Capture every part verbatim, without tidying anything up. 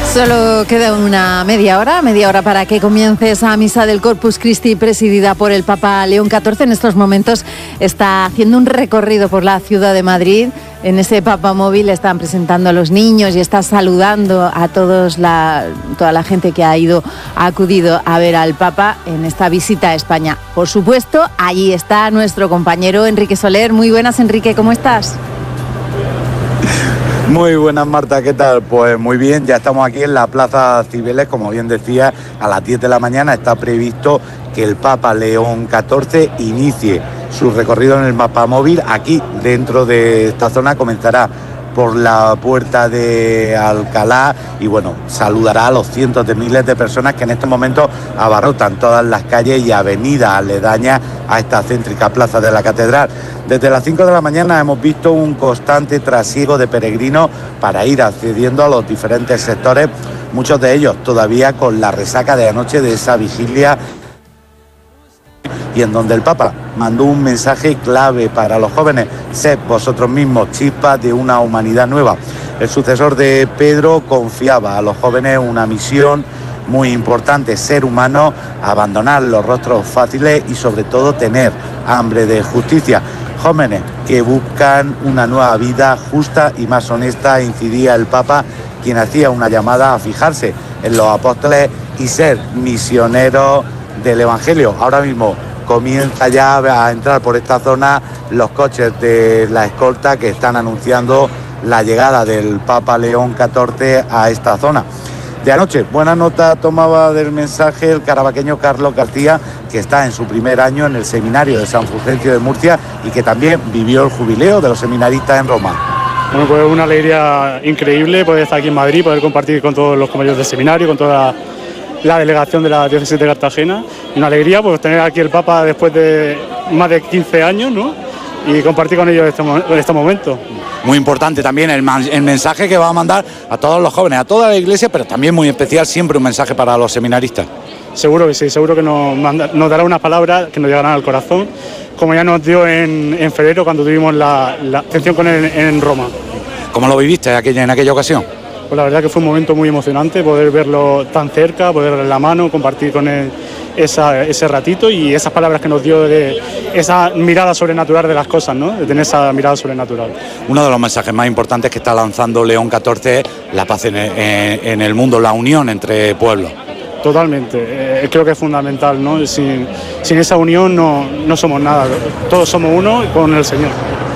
Solo queda una media hora, media hora para que comience esa misa del Corpus Christi presidida por el Papa León catorce. En estos momentos está haciendo un recorrido por la ciudad de Madrid. En ese papamóvil están presentando a los niños y está saludando a todos la, toda la gente que ha ido, ha acudido a ver al Papa en esta visita a España. Por supuesto, allí está nuestro compañero Enrique Soler. Muy buenas, Enrique, ¿cómo estás? Muy buenas, Marta, ¿qué tal? Pues muy bien, ya estamos aquí en la Plaza Cibeles, como bien decía, a las diez de la mañana está previsto que el Papa León catorce inicie su recorrido en el papamóvil. Aquí, dentro de esta zona, comenzará por la puerta de Alcalá y bueno, saludará a los cientos de miles de personas que en estos momentos abarrotan todas las calles y avenidas aledañas a esta céntrica plaza de la Catedral. Desde las cinco de la mañana hemos visto un constante trasiego de peregrinos para ir accediendo a los diferentes sectores, muchos de ellos todavía con la resaca de anoche de esa vigilia, y en donde el Papa mandó un mensaje clave para los jóvenes: sed vosotros mismos chispas de una humanidad nueva. El sucesor de Pedro confiaba a los jóvenes una misión muy importante: ser humanos, abandonar los rostros fáciles y sobre todo tener hambre de justicia. Jóvenes que buscan una nueva vida justa y más honesta, incidía el Papa, quien hacía una llamada a fijarse en los apóstoles y ser misioneros del Evangelio. Ahora mismo comienza ya a entrar por esta zona los coches de la escolta que están anunciando la llegada del Papa León catorce a esta zona. De anoche, buena nota tomaba del mensaje el carabaqueño Carlos García, que está en su primer año en el seminario de San Fulgencio de Murcia y que también vivió el jubileo de los seminaristas en Roma. Bueno, pues una alegría increíble poder estar aquí en Madrid, poder compartir con todos los compañeros del seminario, con toda la delegación de la diócesis de Cartagena, y una alegría pues tener aquí el Papa después de más de quince años, ¿no? Y compartir con ellos este, este momento. Muy importante también el, el mensaje que va a mandar a todos los jóvenes, a toda la iglesia, pero también muy especial siempre un mensaje para los seminaristas. Seguro que sí, seguro que nos, manda, nos dará unas palabras que nos llegarán al corazón, como ya nos dio en, en febrero cuando tuvimos la, la atención con él en Roma. ¿Cómo lo viviste aquella, en aquella ocasión? Pues la verdad que fue un momento muy emocionante poder verlo tan cerca, poder darle la mano, compartir con él esa, ese ratito y esas palabras que nos dio, de esa mirada sobrenatural de las cosas, ¿no? De tener esa mirada sobrenatural. Uno de los mensajes más importantes que está lanzando León catorce es la paz en el, en el mundo, la unión entre pueblos. Totalmente, eh, creo que es fundamental, ¿no? Sin, sin esa unión no, no somos nada, todos somos uno con el Señor.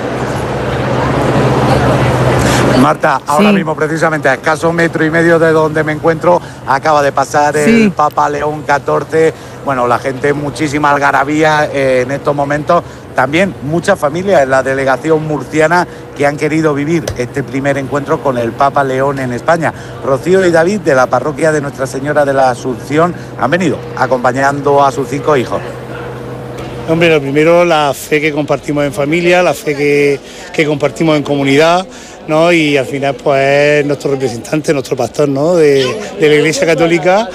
Marta, ahora sí. mismo precisamente a escaso metro y medio de donde me encuentro acaba de pasar sí. el Papa León catorce. Bueno, la gente, muchísima algarabía eh, en estos momentos. También muchas familias en la delegación murciana que han querido vivir este primer encuentro con el Papa León en España. Rocío y David, de la parroquia de Nuestra Señora de la Asunción, han venido acompañando a sus cinco hijos. Hombre, lo primero, la fe que compartimos en familia, la fe que, que compartimos en comunidad, ¿no? Y al final pues es nuestro representante, nuestro pastor, ¿no? de, de la Iglesia Católica.